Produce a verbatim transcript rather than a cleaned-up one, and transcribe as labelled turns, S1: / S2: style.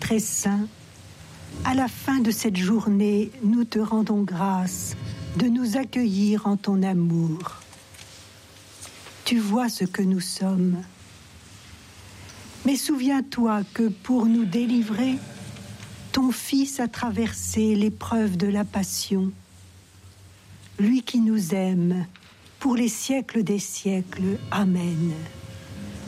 S1: très saint, à la fin de cette journée, nous te rendons grâce de nous accueillir en ton amour. Tu vois ce que nous sommes. Mais souviens-toi que pour nous délivrer, ton Fils a traversé l'épreuve de la passion. Lui qui nous aime pour les siècles des siècles. Amen.